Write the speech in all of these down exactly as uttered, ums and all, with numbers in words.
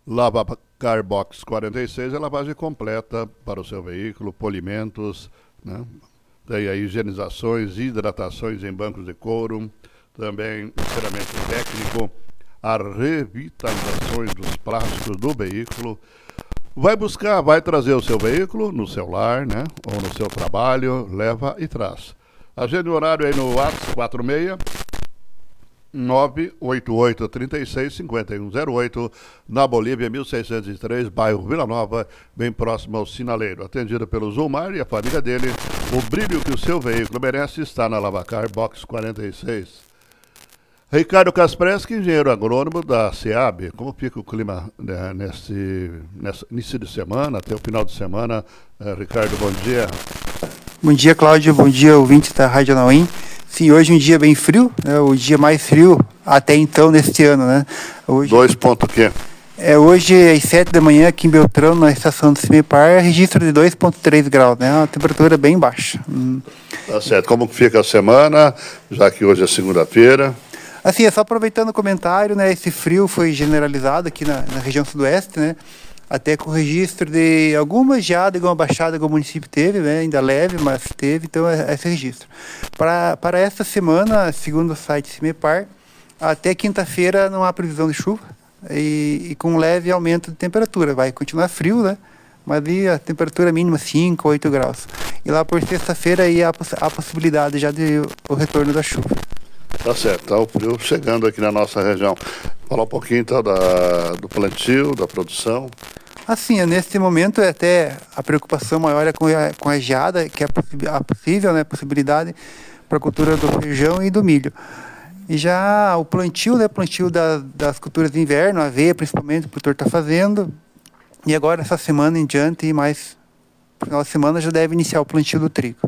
Lavacar Box quarenta e seis é lavagem completa para o seu veículo, polimentos, né? Tem aí higienizações, hidratações em bancos de couro, também enceramento técnico, a revitalizações dos plásticos do veículo. Vai buscar, vai trazer o seu veículo no seu lar, né? Ou no seu trabalho, leva e traz. Agende o horário aí no WhatsApp quatro seis nove oito oito três seis cinco um zero oito, na Bolívia, mil seiscentos e três, bairro Vila Nova, bem próximo ao Sinaleiro. Atendido pelo Zulmar e a família dele, o brilho que o seu veículo merece está na Lavacar Box quarenta e seis. Ricardo Kaspreski, engenheiro agrônomo da SEAB. Como fica o clima, né, nesse, nesse início de semana, até o final de semana? Uh, Ricardo, bom dia. Bom dia, Cláudio. Bom dia, ouvintes da Rádio Anauim. Sim, hoje um dia bem frio, né? O dia mais frio até então neste ano, né? Hoje, Dois pontos o quê? É, hoje, às sete da manhã, aqui em Beltrão, na estação do Cimepar, registro de dois ponto três graus, né? Uma temperatura bem baixa. Hum. Tá certo. Como fica a semana, já que hoje é segunda-feira? Assim, é só aproveitando o comentário, né? Esse frio foi generalizado aqui na, na região sudoeste, né? Até com registro de alguma geada, alguma baixada que o município teve, né? Ainda leve, mas teve, então é esse registro. Para, para esta semana, segundo o site Cimepar, até quinta-feira não há previsão de chuva e, e com um leve aumento de temperatura. Vai continuar frio, né? Mas ali a temperatura mínima cinco, oito graus. E lá por sexta-feira aí há a possibilidade já de o retorno da chuva. Tá certo, tá o frio chegando aqui na nossa região. Falar um pouquinho então da, do plantio, da produção. Assim, nesse momento até a preocupação maior é com a, com a geada, que é a, a possível, né, possibilidade para a cultura do feijão e do milho. E já o plantio, né, plantio da, das culturas de inverno, a aveia principalmente, o produtor está fazendo. E agora essa semana em diante e mais no final de semana já deve iniciar o plantio do trigo.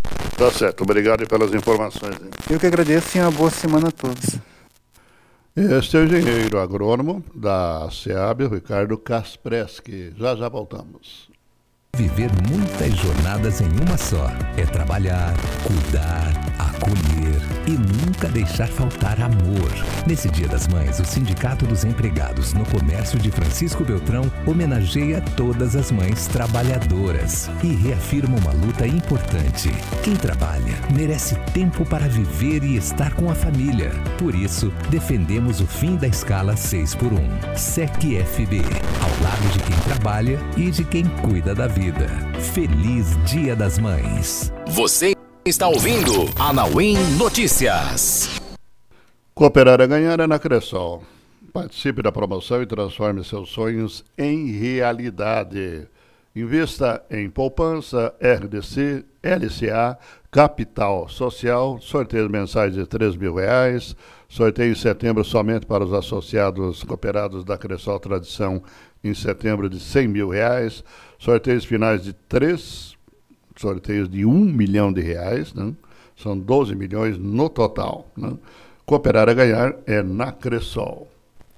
Tá certo, obrigado pelas informações. Hein? Eu que agradeço e uma boa semana a todos. Este é o engenheiro agrônomo da SEAB, Ricardo Kaspreski. Já já voltamos. Viver muitas jornadas em uma só. É trabalhar, cuidar, acolher e nunca deixar faltar amor. Nesse Dia das Mães, o Sindicato dos Empregados no Comércio de Francisco Beltrão homenageia todas as mães trabalhadoras e reafirma uma luta importante. Quem trabalha merece tempo para viver e estar com a família. Por isso, defendemos o fim da escala seis por um. S E C F B, ao lado de quem trabalha e de quem cuida da vida. Feliz Dia das Mães. Você está ouvindo Anauim Notícias. Cooperar é ganhar é na Cressol. Participe da promoção e transforme seus sonhos em realidade. Invista em poupança, R D C, L C A, Capital Social, sorteios mensais de três mil reais, sorteio em setembro somente para os associados cooperados da Cressol Tradição em setembro de cem mil reais, sorteios finais de três, sorteios de um milhão de reais, né? São doze milhões no total. Né? Cooperar a ganhar é na Cressol.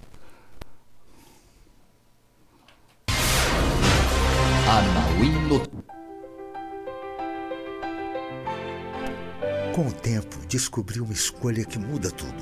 Anauim Notícias. Com o tempo, descobri uma escolha que muda tudo.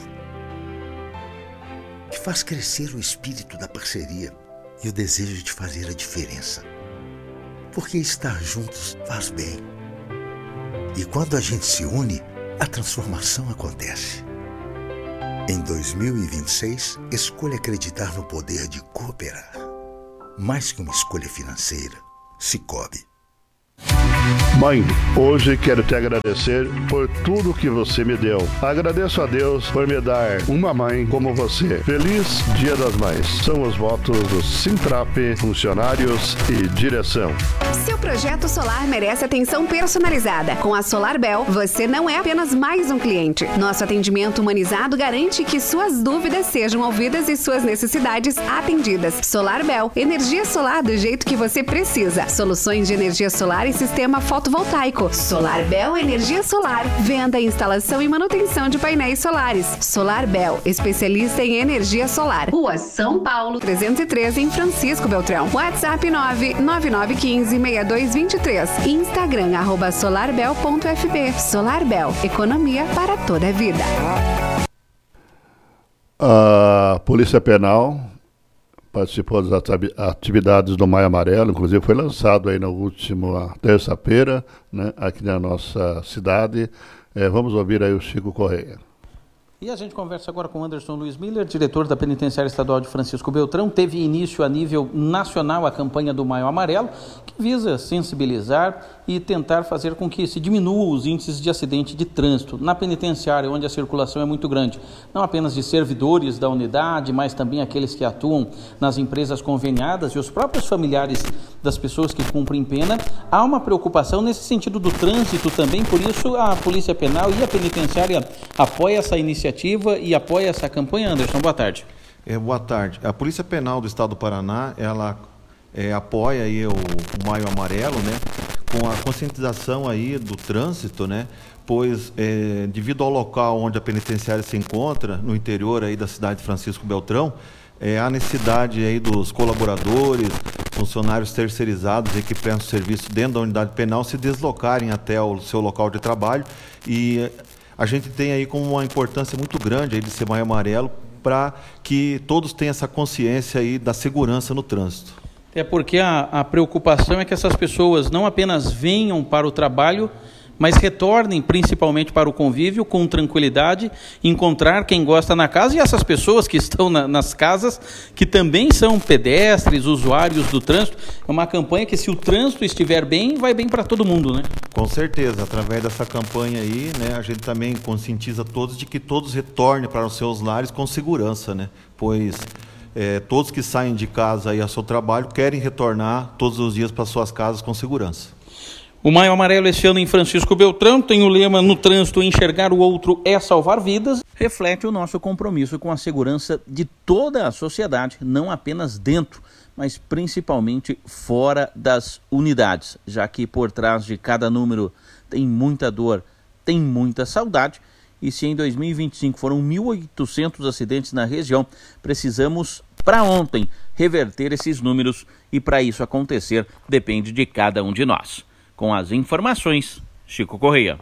Que faz crescer o espírito da parceria e o desejo de fazer a diferença. Porque estar juntos faz bem. E quando a gente se une, a transformação acontece. Em dois mil e vinte e seis, escolha acreditar no poder de cooperar. Mais que uma escolha financeira, Sicoob. Mãe, hoje quero te agradecer por tudo que você me deu. Agradeço a Deus por me dar uma mãe como você. Feliz Dia das Mães. São os votos do Sintrap, funcionários e direção. Seu projeto solar merece atenção personalizada. Com a SolarBel, você não é apenas mais um cliente. Nosso atendimento humanizado garante que suas dúvidas sejam ouvidas e suas necessidades atendidas. SolarBel, energia solar do jeito que você precisa. Soluções de energia solar e sistema fotovoltaico. SolarBel Energia Solar. Venda, instalação e manutenção de painéis solares. SolarBel, especialista em energia solar. Rua São Paulo, trezentos e treze, em Francisco Beltrão. WhatsApp nove nove nove um cinco, seis dois dois três. Instagram, arroba solarbel ponto f b. SolarBel, economia para toda a vida. A Polícia Penal participou das atividades do Maio Amarelo, inclusive foi lançado aí na última terça-feira, né, aqui na nossa cidade. É, vamos ouvir aí o Chico Correia. E a gente conversa agora com Anderson Luiz Miller, diretor da Penitenciária Estadual de Francisco Beltrão. Teve início a nível nacional a campanha do Maio Amarelo, que visa sensibilizar e tentar fazer com que se diminuam os índices de acidente de trânsito na penitenciária, onde a circulação é muito grande. Não apenas de servidores da unidade, mas também aqueles que atuam nas empresas conveniadas e os próprios familiares das pessoas que cumprem pena. Há uma preocupação nesse sentido do trânsito também, por isso a Polícia Penal e a Penitenciária apoia essa iniciativa e apoia essa campanha. Anderson, boa tarde. É, boa tarde. A Polícia Penal do Estado do Paraná, ela é, apoia aí o, o Maio Amarelo, né, com a conscientização aí do trânsito, né, pois é, devido ao local onde a penitenciária se encontra, no interior aí da cidade de Francisco Beltrão, é, há necessidade aí dos colaboradores, funcionários terceirizados aí que prestam serviço dentro da unidade penal se deslocarem até o seu local de trabalho, e a gente tem aí como uma importância muito grande aí de ser Maio Amarelo para que todos tenham essa consciência aí da segurança no trânsito. É porque a, a preocupação é que essas pessoas não apenas venham para o trabalho, mas retornem principalmente para o convívio com tranquilidade, encontrar quem gosta na casa e essas pessoas que estão na, nas casas, que também são pedestres, usuários do trânsito. É uma campanha que, se o trânsito estiver bem, vai bem para todo mundo, né? Com certeza, através dessa campanha aí, né, a gente também conscientiza todos de que todos retornem para os seus lares com segurança, né? Pois é, todos que saem de casa aí ao seu trabalho querem retornar todos os dias para suas casas com segurança. O Maio Amarelo esse ano em Francisco Beltrão tem o lema "No trânsito, enxergar o outro é salvar vidas". Reflete o nosso compromisso com a segurança de toda a sociedade, não apenas dentro, mas principalmente fora das unidades, já que por trás de cada número tem muita dor, tem muita saudade. E se em dois mil e vinte e cinco foram mil e oitocentos acidentes na região, precisamos, para ontem, reverter esses números, e para isso acontecer depende de cada um de nós. Com as informações, Chico Correia.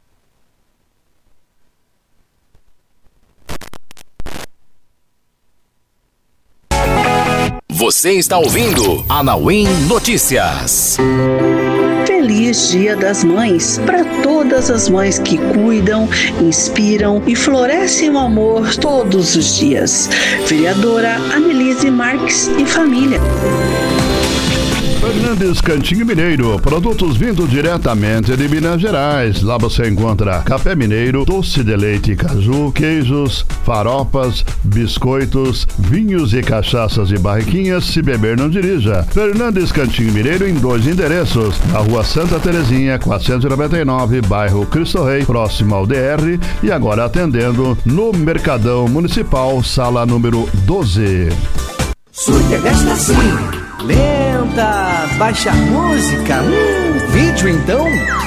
Você está ouvindo Anauim Notícias. Feliz Dia das Mães para todas as mães que cuidam, inspiram e florescem o amor todos os dias. Vereadora Anelise Marques e família. Fernandes Cantinho Mineiro, produtos vindo diretamente de Minas Gerais. Lá você encontra café mineiro, doce de leite, caju, queijos, faropas, biscoitos, vinhos e cachaças de barriquinhas. Se beber, não dirija. Fernandes Cantinho Mineiro em dois endereços: na Rua Santa Terezinha, quatrocentos e noventa e nove, bairro Cristo Rei, próximo ao D R, e agora atendendo no Mercadão Municipal, sala número doze. Surya gasta sim. Lenta, baixa música, hum, vídeo então.